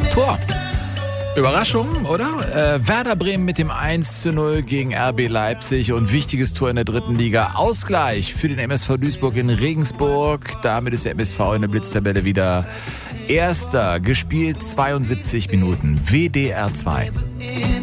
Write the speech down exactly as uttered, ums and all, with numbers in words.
Tor. Überraschung, oder? Äh, Werder Bremen mit dem eins zu null gegen R B Leipzig und wichtiges Tor in der dritten Liga. Ausgleich für den M S V Duisburg in Regensburg. Damit ist der M S V in der Blitztabelle wieder Erster. Gespielt zweiundsiebzig Minuten. W D R zwei.